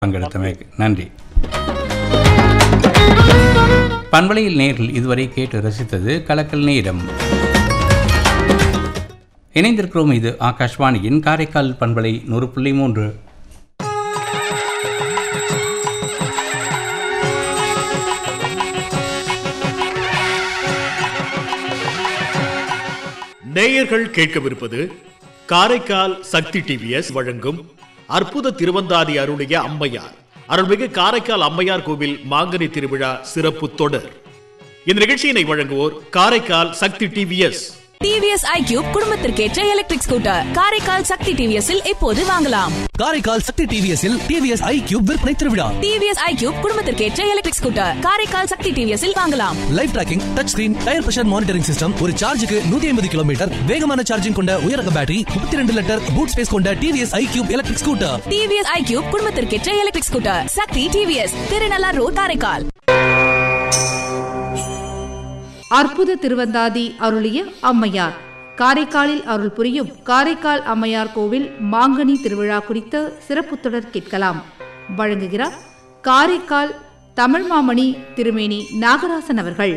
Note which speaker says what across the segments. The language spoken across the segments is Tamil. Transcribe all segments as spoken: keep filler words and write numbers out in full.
Speaker 1: பங்கெடுத்தமைக்கு நன்றி. பண்பலையில் நேரில் இதுவரை கேட்டு ரசித்தது கலக்கல் நேரம். இணைந்திருக்கிறோம். இது ஆகாஷ்வாணியின் காரைக்கால் பண்பலை நூறு புள்ளி மூன்று.
Speaker 2: நேயர்கள் கேட்கவிருப்பது காரைக்கால் சக்தி டிவிஎஸ் வழங்கும் அற்புத திருவந்தாதி அருளிய அம்மையார் அருள்மிகு காரைக்கால் அம்மையார் கோவில் மாங்கனி திருவிழா சிறப்பு தொடர். இந்த நிகழ்ச்சியினை வழங்குவோர் காரைக்கால் சக்தி TVS.
Speaker 3: TVS iQube குடும்பத்திற்கேற்ற electric scooter Karaikal சக்தி டிவிஎஸ்ஸில் இப்போது வாங்கலாம்.
Speaker 4: காரைக்கால் சக்தி டிவிஎஸ்ஸில் டிவிஎஸ் iQube விற்பனை திருவிழா.
Speaker 3: TVS iQube குடும்பத்திற்கேற்ற electric scooter Karaikal சக்தி டிவிஎஸ்ஸில் வாங்கலாம்.
Speaker 4: Live tracking, touch screen, tyre pressure monitoring system, ஒரு சார்ஜுக்கு நூத்தி ஐம்பது கிலோமீட்டர் வேகமான சார்ஜிங் கொண்ட உயரக பேட்டரி, முப்பத்தி ரெண்டு லிட்டர் பூட் ஸ்பேஸ் கொண்ட TVS iQube electric scooter.
Speaker 3: TVS iQube குடும்பத்திற்கேற்ற electric scooter சக்தி டிவிஎஸ், திருநள்ளார் ரோட், காரைக்கால்.
Speaker 5: அற்புத திருவந்தாதி அருளிய அம்மையார் காரைக்காலில் அருள் புரியும் காரைக்கால் அம்மையார் கோவில் மாங்கனி திருவிழா குறித்த சிறப்பு தொடர் கேட்கலாம். வழங்குகிறார் காரைக்கால் தமிழ் மாமணி திருமேனி நாகராசன் அவர்கள்.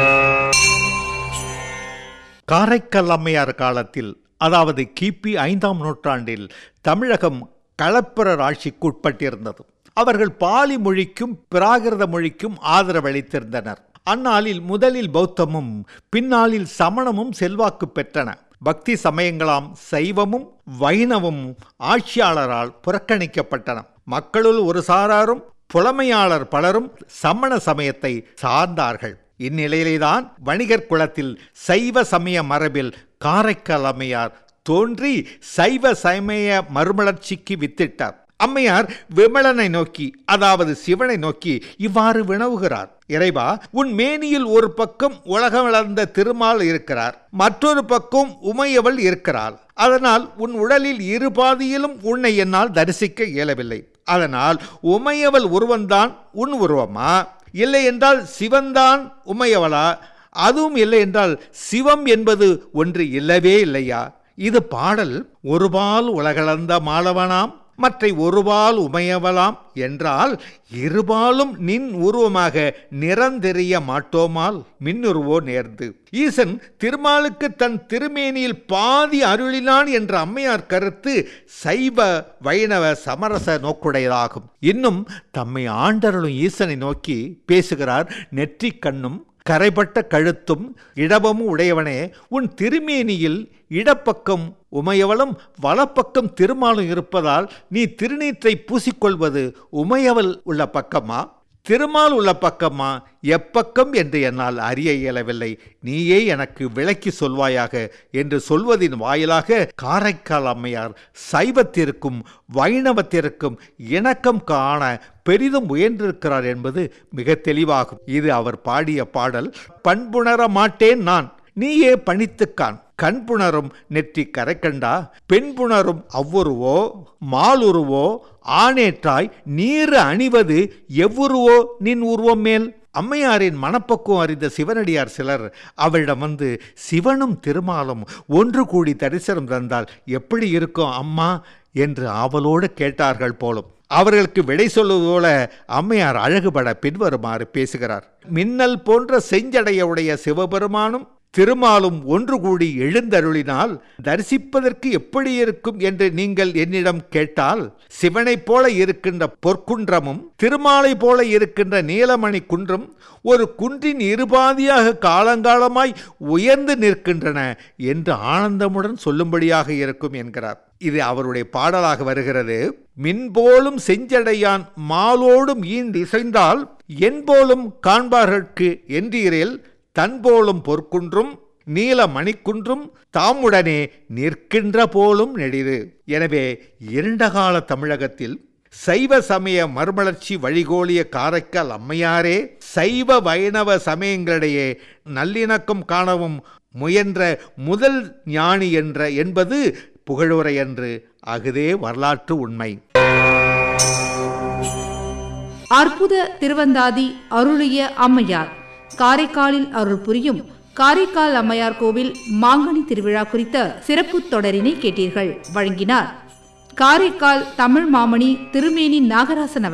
Speaker 6: காரைக்கால் அம்மையார் காலத்தில், அதாவது கிபி ஐந்தாம் நூற்றாண்டில் தமிழகம் களப்பிரர் ஆட்சிக்கு உட்பட்டிருந்தது. அவர்கள் பாலி மொழிக்கும் பிராகிருத மொழிக்கும் ஆதரவளித்திருந்தனர். அந்நாளில் முதலில் பௌத்தமும் பின்னாளில் சமணமும் செல்வாக்கு பெற்றன. பக்தி சமயங்களாம் சைவமும் வைணவமும் ஆட்சியாளரால் புறக்கணிக்கப்பட்டன. மக்களுள் ஒரு சாராரும் புலமையாளர் பலரும் சமண சமயத்தை சார்ந்தார்கள். இந்நிலையில்தான் வணிகர் குலத்தில் சைவ சமய மரபில் காரைக்கால் அம்மையார் தோன்றி சைவ சமய மறுமலர்ச்சிக்கு வித்திட்டார். அம்மையார் விமலனை நோக்கி, அதாவது சிவனை நோக்கி இவ்வாறு வினவுகிறார்: இறைவா, உன் மேனியில் ஒரு பக்கம் உலகம் வளர்ந்த திருமால் இருக்கிறார், மற்றொரு பக்கம் உமையவள் இருக்கிறாள். அதனால் உன் உடலில் இரு பாதியிலும் உன்னை என்னால் தரிசிக்க இயலவில்லை. அதனால் உமையவள் உருவந்தான் உன் உருவமா? இல்லை என்றால் சிவன்தான் உமையவளா? அதுவும் இல்லை என்றால் சிவம் என்பது ஒன்று இல்லவே இல்லையா? இது பாடல். ஒருபால் உலகளந்த மாலவனாம், மற்றை ஒருபால் உமையவலாம் என்றால் இருபாலும் நின் உருவமாக நிறந்தெரிய மாட்டோமால் மின்னுருவோ நேர்ந்து. ஈசன் திருமாலுக்கு தன் திருமேனியில் பாதி அருளினான் என்ற அம்மையார் கருத்து சைவ வைணவ சமரச நோக்குடையதாகும். இன்னும் தம்மை ஆண்டருளும் ஈசனை நோக்கி பேசுகிறார். நெற்றிக் கண்ணும் கரைப்பட்ட கழுத்தும் இடபமும் உடையவனே, உன் திருமேனியில் இடப்பக்கம் உமையவளும் வலப்பக்கம் திருமாலும் இருப்பதால் நீ திருநீற்றை பூசிக்கொள்வது உமையவள் உள்ள பக்கமா, திருமால் உள்ள பக்கமா, எப்பக்கம் என்று என்னால் அறிய இயலவில்லை. நீயே எனக்கு விளக்கி சொல்வாயாக என்று சொல்வதின் வாயிலாக காரைக்கால் அம்மையார் சைவத்திற்கும் வைணவத்திற்கும் இணக்கம் காண பெரிதும் முயன்றிருக்கிறார் என்பது மிக தெளிவாகும். இது அவர் பாடிய பாடல். பண்புணர மாட்டேன் நான், நீயே பணித்துக்கான். கண்புணரும் நெற்றி கரைக்கண்டா, பெண்புணரும் அவ்வுருவோ மாலுருவோ ஆனேற்றாய் நீர் அணிவது எவ்வுருவோ நின் உருவம் மேல். அம்மையாரின் மனப்பக்குவம் அறிந்த சிவனடியார் சிலர் அவளிடம் வந்து, சிவனும் திருமாலும் ஒன்று கூடி தரிசனம் தந்தால் எப்படி இருக்கும் அம்மா என்று ஆவலோடு கேட்டார்கள் போலும். அவர்களுக்கு விடை சொல்வது போல அம்மையார் அழகுபட பின்வருமாறு பேசுகிறார். மின்னல் போன்ற செஞ்சடையுடைய சிவபெருமானும் திருமாலும் ஒன்று கூடி எழுந்தருளினால் தரிசிப்பதற்கு எப்படி இருக்கும் என்று நீங்கள் என்னிடம் கேட்டால், சிவனைப் போல இருக்கின்ற பொற்குன்றமும் திருமாலை போல இருக்கின்ற நீலமணி குன்றும் ஒரு குன்றின் இருபாதியாக காலங்காலமாய் உயர்ந்து நிற்கின்றன என்று ஆனந்தமுடன் சொல்லும்படியாக இருக்கும் என்கிறார். இது அவருடைய பாடலாக வருகிறது. மின்போலும் செஞ்சடையான் மாலோடும் ஈண்டு இசைந்தால் என்போலும் காண்பார்கட்கு என்றீரேல், தன்போலும் பொற்குன்றும் நீல மணிக்குன்றும் தாமுடனே நிற்கின்ற போலும் நெடிது. எனவே இரண்டகால தமிழகத்தில் சைவ சமய மறுமலர்ச்சி வழிகோலிய காரைக்கால் அம்மையாரே சைவ வைணவ சமயங்களிடையே நல்லிணக்கம் காணவும் முயன்ற முதல் ஞானி என்ற என்பது புகழுரை என்று அகுதே வரலாற்று உண்மை.
Speaker 5: அற்புத திருவந்தாதி அருளிய அம்மையார் காரைக்காலில் அருள் புரியும் காரைக்கால் அம்மையார் கோவில் மாங்கனி திருவிழா குறித்த சிறப்பு தொடரினை கேட்டீர்கள். வழங்கினார் காரைக்கால் தமிழ் மாமணி திருமேனி நாகராசன் அவர்.